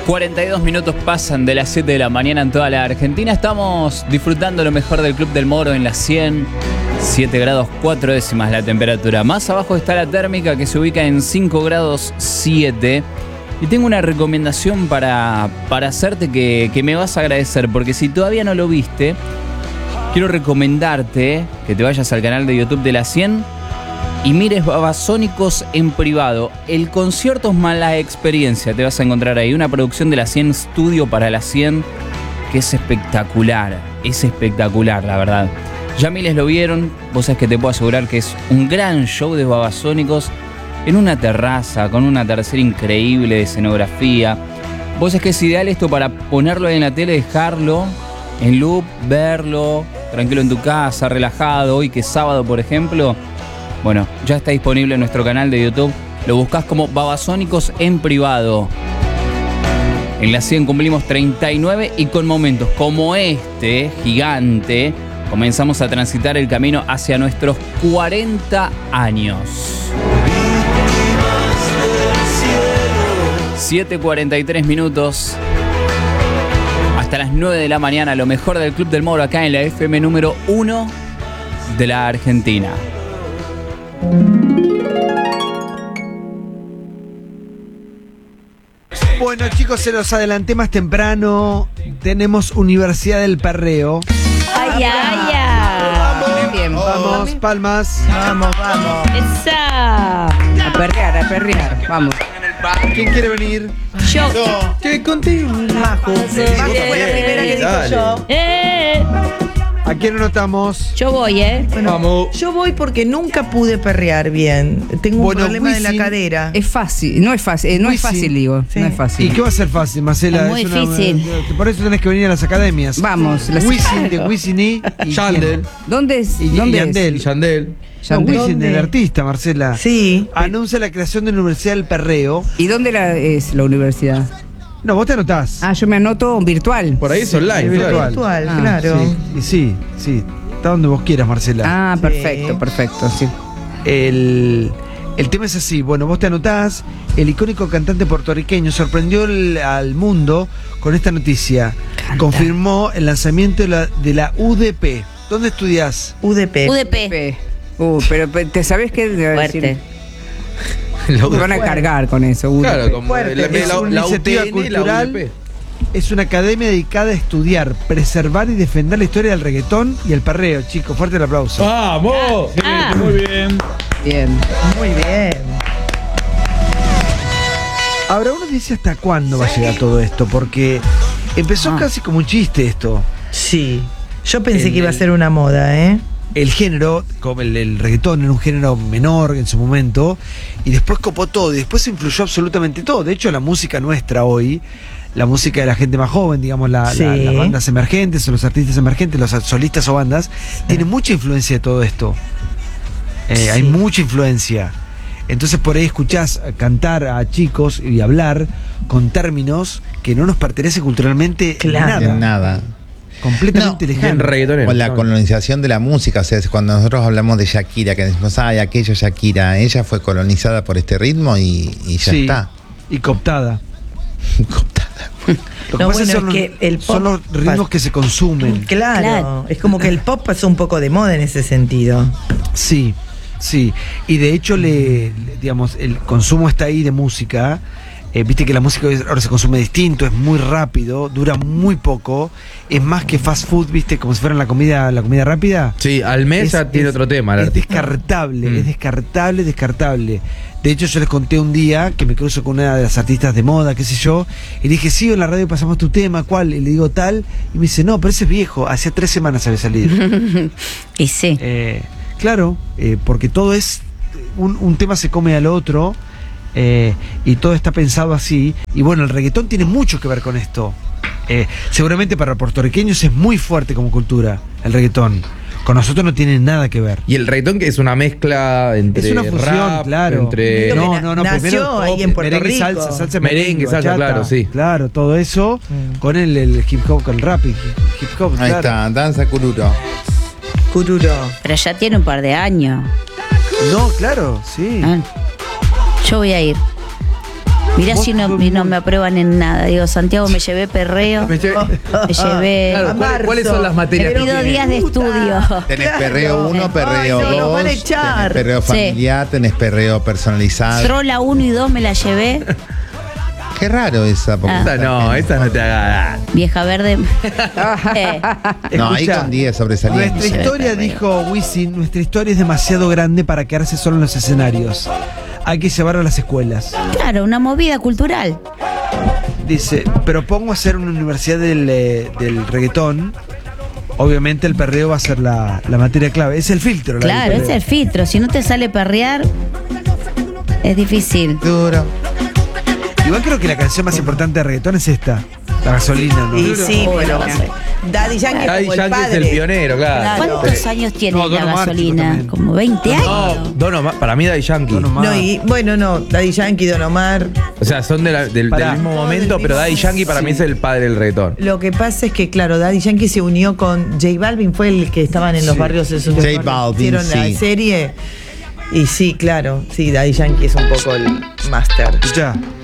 42 minutos pasan de las 7 de la mañana en toda la Argentina. Estamos disfrutando lo mejor del Club del Moro en la 100. 7 grados 4 décimas la temperatura. Más abajo está la térmica, que se ubica en 5 grados 7. Y tengo una recomendación para hacerte que me vas a agradecer. Porque si todavía no lo viste, quiero recomendarte que te vayas al canal de YouTube de la 100 y mires Babasónicos en privado. El concierto es más la experiencia. Te vas a encontrar ahí una producción de la 100 Studio para la 100 que es espectacular. Es espectacular, la verdad. Ya miles lo vieron. Vos sabés que te puedo asegurar que es un gran show de Babasónicos en una terraza con una tercera increíble de escenografía. Vos sabés que es ideal esto para ponerlo ahí en la tele, dejarlo en loop, verlo tranquilo en tu casa, relajado. Hoy que es sábado, por ejemplo. Bueno, ya está disponible en nuestro canal de YouTube. Lo buscás como Babasónicos en privado. En la 100 cumplimos 39 y con momentos como este, gigante, comenzamos a transitar el camino hacia nuestros 40 años. 7:43 minutos. Hasta las 9 de la mañana, lo mejor del Club del Moro acá en la FM número 1 de la Argentina. Bueno, chicos, se los adelanté más temprano. Tenemos Universidad del Perreo. ¡Ay, ay, ay! Muy bien, Vamos, palmas. vamos. ¡Esa! A perrear, vamos. ¿Quién quiere venir? Yo. ¿Qué contigo? Majo fue la primera que dijo yo. ¿A quién anotamos? Yo voy, Bueno, Vamos. yo voy porque nunca pude perrear bien. Tengo un problema de la Wisin. cadera. Es fácil, no es fácil, Wisin. digo, Sí. no es fácil. ¿Y qué va a ser fácil, Marcela? Es muy difícil. Por eso tenés que venir a las academias. Vamos, Wisin, de Wisin y Yandel. ¿Dónde es? Y ¿Dónde Yandel. es? Yandel. No, Yandel. Wisin, ¿Dónde? el artista, Marcela. Sí. Anuncia la creación de la Universidad del Perreo. ¿Y dónde es la universidad? No, vos te anotás. Ah, yo me anoto virtual. Por ahí es online, es claro. virtual. Virtual, Ah, claro. Sí. Está donde vos quieras, Marcela. Ah, Sí. perfecto, sí. El tema es así, bueno, vos te anotás, el icónico cantante puertorriqueño sorprendió al mundo con esta noticia. Confirmó el lanzamiento de la UDP. ¿Dónde estudiás? UDP. UDP. Pero ¿te sabés qué? Fuerte. Me van a cargar con eso. Claro, como Fuerte. la Es una iniciativa UTN y la cultural. UDP. Es una academia dedicada a estudiar, preservar y defender la historia del reggaetón y el perreo, chicos. Fuerte el aplauso. ¡Vamos! Ah. Muy bien. Bien. Muy bien. Ahora uno dice hasta cuándo va a llegar todo esto, porque empezó casi como un chiste esto. Sí. Yo pensé que iba a ser una moda, ¿eh? El género, como el reggaetón era un género menor en su momento, y después copó todo, y después influyó absolutamente todo. De hecho, la música nuestra hoy, la música de la gente más joven, digamos, Sí. las bandas emergentes o los artistas emergentes, los solistas o bandas, tiene mucha influencia de todo esto. Hay mucha influencia. Entonces por ahí escuchás cantar a chicos y hablar con términos que no nos pertenecen culturalmente Claro. nada. Nada. Completamente Bien lejano. reggaetonero. Con la colonización de la música, o sea, cuando nosotros hablamos de Shakira, que decimos, ay, aquello Shakira, ella fue colonizada por este ritmo y ya Sí, está. y cooptada. Lo que No, pasa bueno, son, es que el son pop los ritmos que se consumen. Claro. Claro. Es como que el pop pasó un poco de moda en ese sentido. Sí. Y de hecho, digamos, el consumo está ahí de música. Viste que la música ahora se consume distinto, es muy rápido, dura muy poco. Es más que fast food, viste, como si fuera la comida rápida. Sí, al mes ya tiene otro tema. el Es artista. descartable, es descartable. De hecho, yo les conté un día que me cruzo con una de las artistas de moda, qué sé yo, y le dije, sí, en la radio pasamos tu tema, ¿cuál? Y le digo tal, y me dice, no, pero ese es viejo, hacía 3 semanas había salido. Y sí. Claro, porque todo es, un tema se come al otro, y todo está pensado así. Y bueno, el reggaetón tiene mucho que ver con esto. Seguramente para puertorriqueños es muy fuerte como cultura, el reggaetón. Con nosotros no tiene nada que ver. Y el reggaetón, que es una mezcla entre Es una fusión, rap, claro. entre No, primero nació ahí en Puerto merengue, Rico. salsa, Merengue, salsa, bachata, claro, sí. Claro, todo eso con el hip hop, con el rap y hip hop. Ahí claro. está, danza cururo. Cururo. Pero ya tiene un par de años. No, claro, sí. Ah, yo voy a ir. Mirá si no me aprueban en nada. Digo, Santiago, me llevé perreo, me llevé... Claro, ¿cuáles son las materias? Me pido días de estudio. Tenés perreo 1, perreo Ay, no, 2, nos van a echar. tenés perreo Sí. familiar, tenés perreo personalizado. Trola 1 y 2 me la llevé. Qué raro esa. Porque Ah. Esa no, esa no te haga. Vieja verde. No, ahí Escuchá, con 10 sobresalientes. Nuestra historia, dijo Wisin, nuestra historia es demasiado grande para quedarse solo en los escenarios. Hay que llevarlo a las escuelas. Claro, una movida cultural. Dice, propongo hacer una universidad del reggaetón. Obviamente el perreo va a ser la materia clave. Es el filtro. Claro, del es perreo. el filtro. Si no te sale perrear, es difícil. Duro. Igual creo que la canción más importante de reggaetón es esta. La gasolina, ¿no? Y sí, Uy, pero no sé. Daddy Yankee Daddy es como el Yankee es padre. el pionero, claro. ¿Cuántos años tiene No, la Don Omar, gasolina? también. Como 20 años. No, Don Omar, para mí Daddy Yankee. Don Omar. No, y bueno, no, Daddy Yankee, Don Omar. O sea, son del Pará. mismo momento, del pero mismo- Daddy Yankee para mí es el padre del reggaetón. Lo que pasa es que, claro, Daddy Yankee se unió con J Balvin, fue el que estaban en los barrios esos. J barrios, Balvin, hicieron sí. la serie. Y sí, claro, sí, Daddy Yankee es un poco el máster. Escuchá,